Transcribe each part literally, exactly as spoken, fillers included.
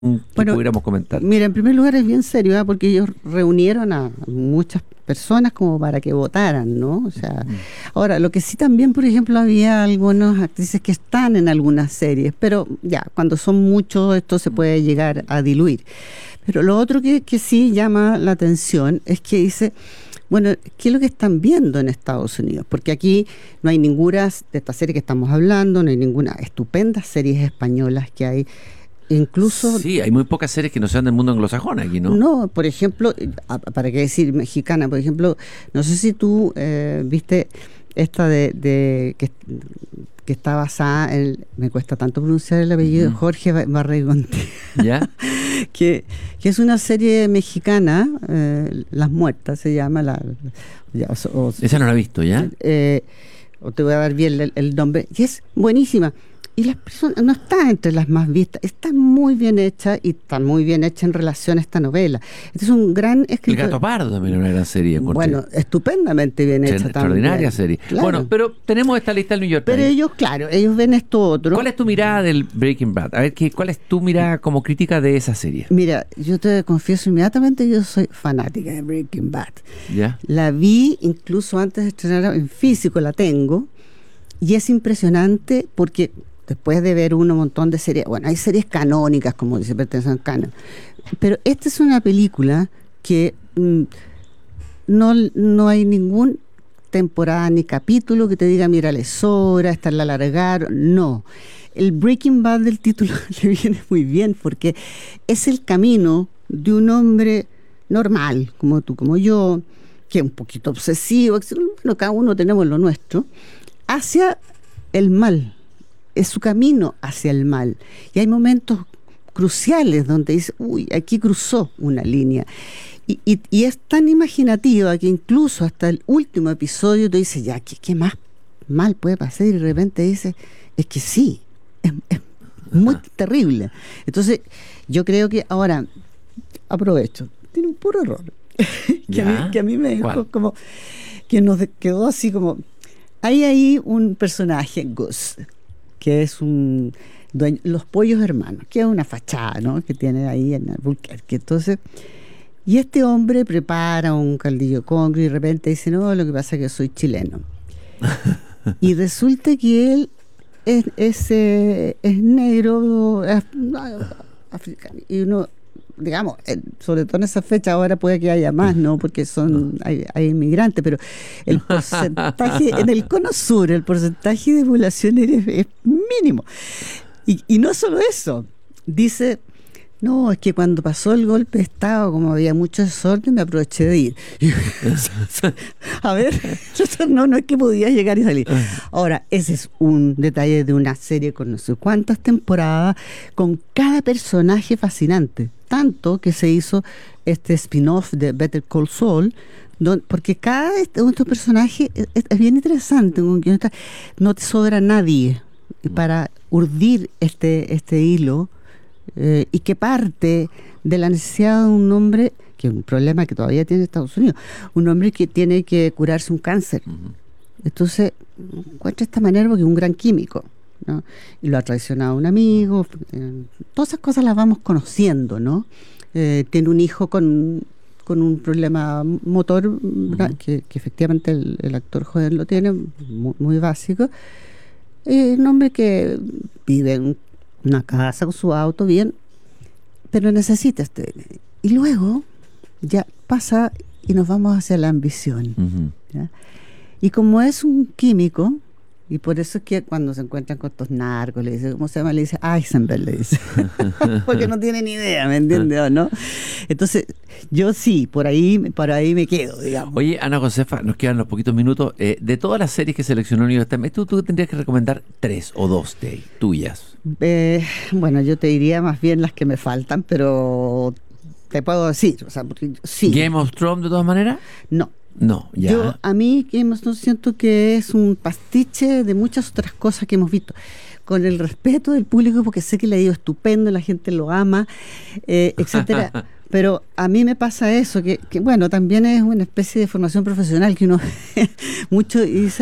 que bueno, pudiéramos comentar? Mira, en primer lugar es bien serio, ¿eh? Porque ellos reunieron a muchas personas como para que votaran, ¿no? O sea, mm. ahora, lo que sí también, por ejemplo, había algunas actrices que están en algunas series, pero ya, cuando son muchos esto se puede llegar a diluir. Pero lo otro que, que sí llama la atención es que dice, bueno, ¿qué es lo que están viendo en Estados Unidos? Porque aquí no hay ninguna de estas series que estamos hablando, no hay ninguna estupendas series españolas que hay. Incluso, sí, hay muy pocas series que no sean del mundo anglosajón aquí, ¿no? No, por ejemplo, para qué decir mexicana, por ejemplo, no sé si tú eh, viste esta de, de que, que está basada en, me cuesta tanto pronunciar el apellido, uh-huh. Jorge Barregonte, ¿ya? que, que es una serie mexicana, eh, Las Muertas se llama. La, ya, o, o, Esa no la he visto, ¿ya? Eh, o te voy a dar bien el, el nombre, y es buenísima. Y las personas no están entre las más vistas, está muy bien hecha y está muy bien hecha en relación a esta novela. Este es un gran escritor. El Gato Pardo también era una gran serie. Bueno, estupendamente bien hecha también. Extraordinaria serie. Claro. Bueno, pero tenemos esta lista del New York Times. Pero ellos, claro, ellos ven esto otro. ¿Cuál es tu mirada del Breaking Bad? A ver, ¿qué, ¿cuál es tu mirada como crítica de esa serie? Mira, yo te confieso inmediatamente, yo soy fanática de Breaking Bad. ¿Ya? La vi incluso antes de estrenar en físico, la tengo, y es impresionante porque después de ver un montón de series, bueno, hay series canónicas, como dice, pertenecen al canon, pero esta es una película que mm, no, no hay ningún temporada ni capítulo que te diga, mira, es hora, esta la alargaron, no. El Breaking Bad del título le viene muy bien porque es el camino de un hombre normal, como tú, como yo, que es un poquito obsesivo, bueno, cada uno tenemos lo nuestro, hacia el mal. Es su camino hacia el mal. Y hay momentos cruciales donde dice, uy, aquí cruzó una línea. Y, y, y es tan imaginativa que incluso hasta el último episodio te dice, ya, ¿qué, qué más mal puede pasar? Y de repente dice, es que sí, es, es muy terrible. Entonces, yo creo que ahora, aprovecho, tiene un puro error. que, a mí, que a mí me dejó ¿Cuál? Como, que nos quedó así como, hay ahí un personaje, Gus, que es un dueño, los pollos hermanos, que es una fachada, ¿no? Que tiene ahí en Albuquerque. Entonces, y este hombre prepara un caldillo con y de repente dice, no, lo que pasa es que soy chileno. Y resulta que él es, es, eh, es negro, es, africano, y uno, digamos, sobre todo en esa fecha ahora puede que haya más, ¿no? Porque son hay, hay inmigrantes, pero el porcentaje en el cono sur, el porcentaje de población es, es mínimo. Y, y no solo eso, dice, no, es que cuando pasó el golpe de Estado, como había mucho desorden, me aproveché de ir. A ver, no, no es que podía llegar y salir. Ahora, ese es un detalle de una serie con no sé cuántas temporadas, con cada personaje fascinante. Tanto que se hizo este spin-off de Better Call Saul, don, porque cada de estos personajes es, es bien interesante, no te sobra nadie para urdir este, este hilo, eh, y que parte de la necesidad de un hombre, que es un problema que todavía tiene Estados Unidos, un hombre que tiene que curarse un cáncer. Uh-huh. Entonces, encuentra esta manera porque es un gran químico, ¿no? Y lo ha traicionado un amigo, eh, todas esas cosas las vamos conociendo, ¿no? Eh, tiene un hijo con, con un problema motor, uh-huh. que, que efectivamente el, el actor joven lo tiene, muy, muy básico. Eh, un hombre que vive en una casa con su auto, bien, pero necesita este. Y luego ya pasa y nos vamos hacia la ambición. Uh-huh. ¿Ya? Y como es un químico, y por eso es que cuando se encuentran con estos narcos, le dice, ¿cómo se llama? Le dice Eisenberg, le dice. Porque no tiene ni idea, ¿me entiendes o no? Entonces, yo sí, por ahí, por ahí me quedo, digamos. Oye, Ana Josefa, nos quedan unos poquitos minutos. Eh, de todas las series que seleccionó New York Times, ¿tú, tú tendrías que recomendar tres o dos de ahí, tuyas? Eh, bueno, yo te diría más bien las que me faltan, pero te puedo decir, o sea, porque sí. ¿Game of Thrones de todas maneras? No. No, ya. Yo, a mí, Game of Thrones siento que es un pastiche de muchas otras cosas que hemos visto. Con el respeto del público, porque sé que le digo estupendo, la gente lo ama, eh, etcétera. Pero a mí me pasa eso, que, que bueno, también es una especie de formación profesional que uno mucho y dice,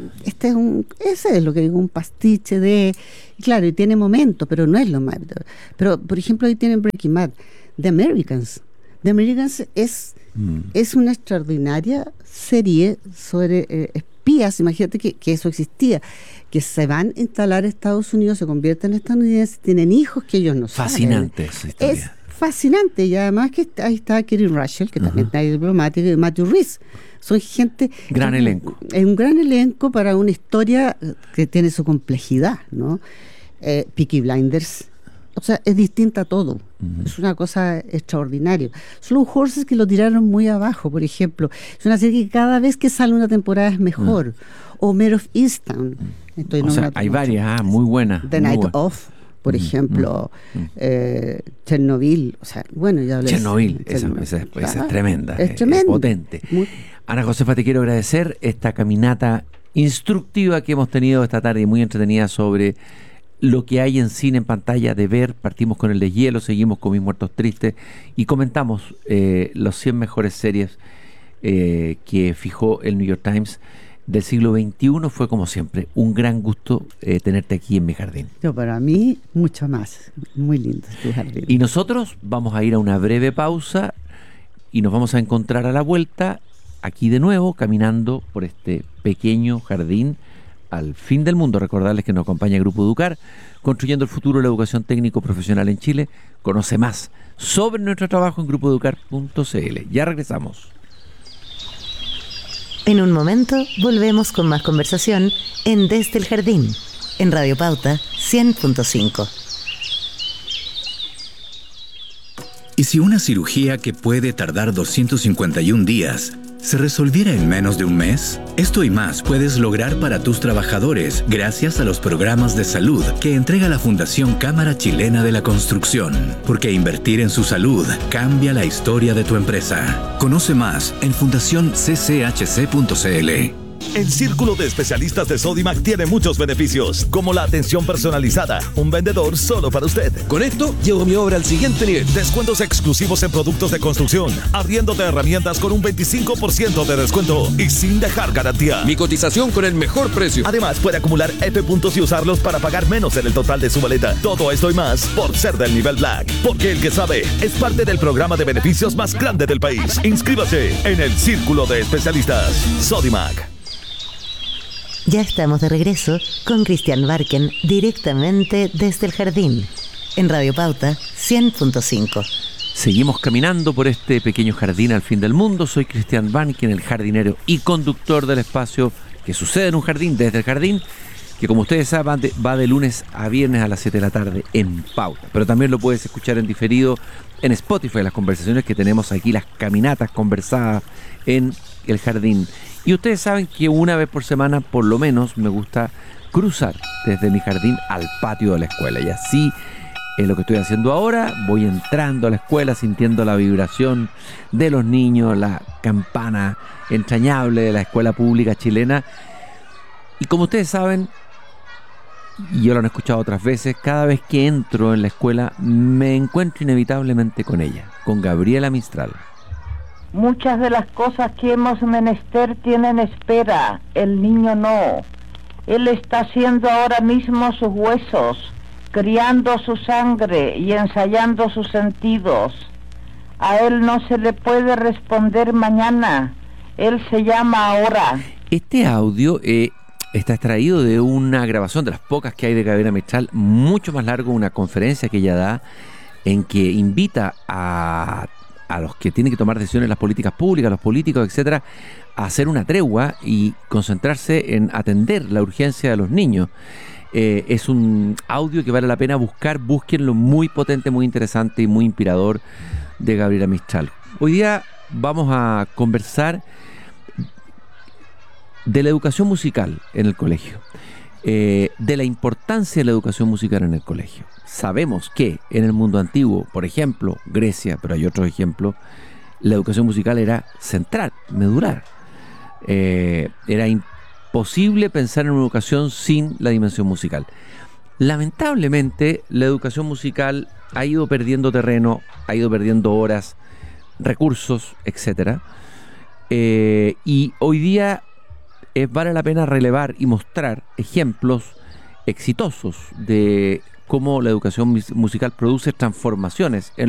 este es un, ese es lo que digo, un pastiche de, claro, y tiene momentos, pero no es lo más. Pero, por ejemplo, ahí tienen Breaking Bad, The Americans. The Americans es, mm. es una extraordinaria serie sobre eh, espías. Imagínate que, que eso existía, que se van a instalar a Estados Unidos, se convierten en estadounidenses, tienen hijos que ellos no Fascinante saben. Fascinante esa historia. Es fascinante, y además que ahí está Kerry Russell, que uh-huh. también está diplomático, y Matthew Rhys. Son gente... Gran es, elenco. Es un gran elenco para una historia que tiene su complejidad, ¿no? Eh, Peaky Blinders, o sea, es distinta a todo. Uh-huh. Es una cosa extraordinaria. Slow Horses, que lo tiraron muy abajo, por ejemplo. Es una serie que cada vez que sale una temporada es mejor. Uh-huh. O Mare of Easttown. Estoy o sea, hay mucho. varias, ah, muy buenas. The muy Night buena. Of, por ejemplo, mm, mm. Eh, Chernobyl, o sea, bueno, ya hablé. Chernobyl, esa, esa, esa, esa es tremenda, es, es, tremendo. es potente. Muy... Ana Josefa, te quiero agradecer esta caminata instructiva que hemos tenido esta tarde y muy entretenida sobre lo que hay en cine, en pantalla, de ver. Partimos con El Deshielo, seguimos con Mis Muertos Tristes y comentamos eh, los cien mejores series eh, que fijó el New York Times del siglo veintiuno. Fue, como siempre, un gran gusto eh, tenerte aquí en mi jardín. Yo, para mí, mucho más. Muy lindo tu jardín. Y nosotros vamos a ir a una breve pausa y nos vamos a encontrar a la vuelta aquí de nuevo, caminando por este pequeño jardín al fin del mundo. Recordarles que nos acompaña el Grupo Educar, construyendo el futuro de la educación técnico profesional en Chile. Conoce más sobre nuestro trabajo en grupo educar punto c l. Ya regresamos. En un momento volvemos con más conversación en Desde el Jardín, en Radio Pauta cien punto cinco. ¿Y si una cirugía que puede tardar doscientos cincuenta y un días se resolviera en menos de un mes? Esto y más puedes lograr para tus trabajadores gracias a los programas de salud que entrega la Fundación Cámara Chilena de la Construcción. Porque invertir en su salud cambia la historia de tu empresa. Conoce más en fundación c c h c punto c l. El Círculo de Especialistas de Sodimac tiene muchos beneficios, como la atención personalizada, un vendedor solo para usted. Con esto, llevo mi obra al siguiente nivel. Descuentos exclusivos en productos de construcción, arriendo de herramientas con un veinticinco por ciento de descuento y sin dejar garantía. Mi cotización con el mejor precio. Además, puede acumular F puntos y usarlos para pagar menos en el total de su boleta. Todo esto y más por ser del nivel Black. Porque el que sabe es parte del programa de beneficios más grande del país. Inscríbase en el Círculo de Especialistas Sodimac. Ya estamos de regreso con Cristian Barken, directamente desde el jardín, en Radio Pauta cien punto cinco. Seguimos caminando por este pequeño jardín al fin del mundo. Soy Cristian Barken, el jardinero y conductor del espacio que sucede en un jardín, desde el jardín, que como ustedes saben va de, va de lunes a viernes a las siete de la tarde en Pauta. Pero también lo puedes escuchar en diferido en Spotify, las conversaciones que tenemos aquí, las caminatas conversadas en el jardín. Y ustedes saben que una vez por semana, por lo menos, me gusta cruzar desde mi jardín al patio de la escuela. Y así es lo que estoy haciendo ahora. Voy entrando a la escuela, sintiendo la vibración de los niños, la campana entrañable de la escuela pública chilena. Y como ustedes saben, y yo lo han escuchado otras veces, cada vez que entro en la escuela me encuentro inevitablemente con ella, con Gabriela Mistral. Muchas de las cosas que hemos menester tienen espera, el niño no. Él está haciendo ahora mismo sus huesos, criando su sangre y ensayando sus sentidos. A él no se le puede responder mañana, él se llama ahora. Este audio eh, está extraído de una grabación de las pocas que hay de Gabriela Mistral, mucho más largo, una conferencia que ella da en que invita a... a los que tienen que tomar decisiones en las políticas públicas, a los políticos, etcétera, a hacer una tregua y concentrarse en atender la urgencia de los niños. Eh, es un audio que vale la pena buscar, búsquenlo, muy potente, muy interesante y muy inspirador, de Gabriela Mistral. Hoy día vamos a conversar de la educación musical en el colegio, eh, de la importancia de la educación musical en el colegio. Sabemos que en el mundo antiguo, por ejemplo, Grecia, pero hay otros ejemplos, la educación musical era central, medular. Eh, era imposible pensar en una educación sin la dimensión musical. Lamentablemente, la educación musical ha ido perdiendo terreno, ha ido perdiendo horas, recursos, etcétera. Eh, y hoy día es, vale la pena relevar y mostrar ejemplos exitosos de cómo la educación musical produce transformaciones en